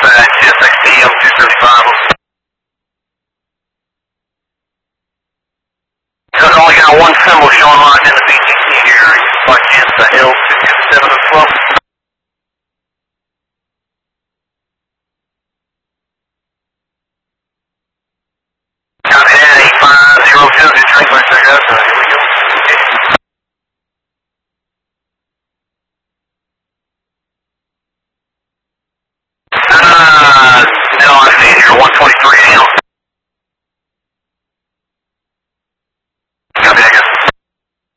CSXDM 235. So I only got one symbol showing locked in the BTC here. It's like it's the L227 as well.